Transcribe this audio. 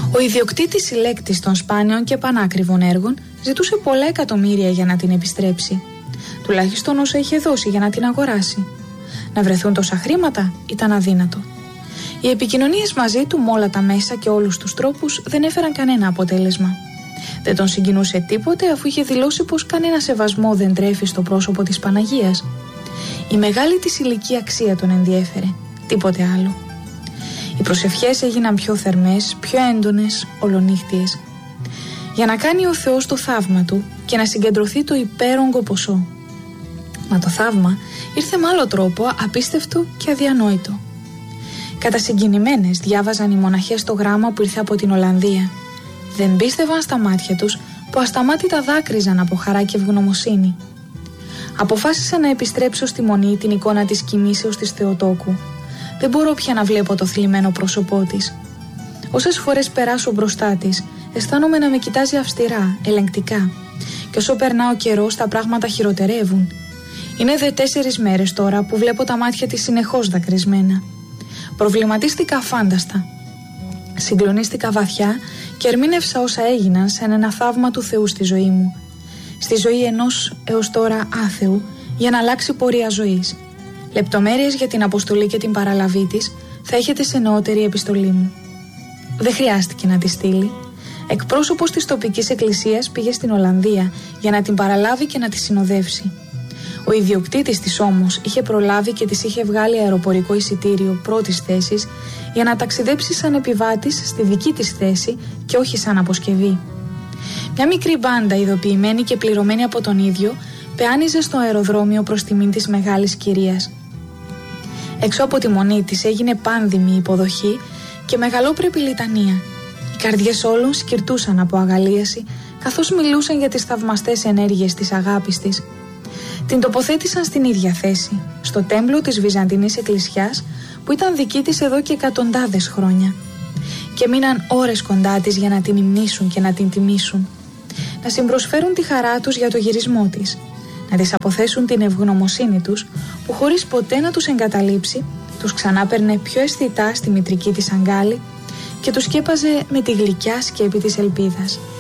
Ο ιδιοκτήτης συλλέκτης των σπάνιων και πανάκριβων έργων ζητούσε πολλά εκατομμύρια για να την επιστρέψει. Τουλάχιστον όσα είχε δώσει για να την αγοράσει. Να βρεθούν τόσα χρήματα ήταν αδύνατο. Οι επικοινωνίες μαζί του με όλα τα μέσα και όλους τους τρόπους δεν έφεραν κανένα αποτέλεσμα. Δεν τον συγκινούσε τίποτε, αφού είχε δηλώσει πως κανένα σεβασμό δεν τρέφει στο πρόσωπο της Παναγίας. Η μεγάλη της ηλική αξία τον ενδιέφερε, τίποτε άλλο. Οι προσευχές έγιναν πιο θερμές, πιο έντονες, ολονύχτιες. Για να κάνει ο Θεός το θαύμα του και να συγκεντρωθεί το υπέρογκο ποσό. Μα το θαύμα ήρθε με άλλο τρόπο, απίστευτο και αδιανόητο. Κατασυγκινημένες διάβαζαν οι μοναχές το γράμμα που ήρθε από την Ολλανδία. Δεν πίστευαν στα μάτια τους που ασταμάτητα δάκρυζαν από χαρά και ευγνωμοσύνη. Αποφάσισα να επιστρέψω στη Μονή την εικόνα της κοιμήσεως της Θεοτόκου. Δεν μπορώ πια να βλέπω το θλιμμένο πρόσωπό της. Όσες φορές περάσω μπροστά της, αισθάνομαι να με κοιτάζει αυστηρά, ελεγκτικά. Και όσο περνά ο καιρός, τα πράγματα χειροτερεύουν. Είναι δε 4 μέρες τώρα που βλέπω τα μάτια της συνεχώς δακρυσμένα. Προβληματίστηκα αφάνταστα. Συγκλονίστηκα βαθιά και ερμήνευσα όσα έγιναν σαν ένα θαύμα του Θεού στη ζωή μου. Στη ζωή ενός έως τώρα άθεου, για να αλλάξει πορεία ζωής. Λεπτομέρειες για την αποστολή και την παραλαβή της θα έχετε σε νεότερη επιστολή μου. Δεν χρειάστηκε να τη στείλει. Εκπρόσωπος της τοπικής εκκλησίας πήγε στην Ολλανδία για να την παραλάβει και να τη συνοδεύσει. Ο ιδιοκτήτης της όμως είχε προλάβει και της είχε βγάλει αεροπορικό εισιτήριο πρώτης θέσης για να ταξιδέψει σαν επιβάτης στη δική της θέση και όχι σαν αποσκευή. Μια μικρή μπάντα, ειδοποιημένη και πληρωμένη από τον ίδιο, πεάνιζε στο αεροδρόμιο προς τιμήν της μεγάλης κυρίας. Έξω από τη Μονή της έγινε πάνδημη υποδοχή και μεγαλόπρεπη λιτανία. Οι καρδιές όλων σκυρτούσαν από αγαλίαση, καθώς μιλούσαν για τις θαυμαστές ενέργειες της αγάπης της. Την τοποθέτησαν στην ίδια θέση, στο τέμπλο της Βυζαντινής Εκκλησιάς, που ήταν δική της εδώ και εκατοντάδες χρόνια. Και μείναν ώρες κοντά της για να την υμνήσουν και να την τιμήσουν. Να συμπροσφέρουν τη χαρά τους για το γυρισμό της. Να της αποθέσουν την ευγνωμοσύνη τους, που χωρίς ποτέ να τους εγκαταλείψει, τους ξανάπαιρνε πιο αισθητά στη μητρική της αγκάλη και τους σκέπαζε με τη γλυκιά σκέπη της ελπίδας.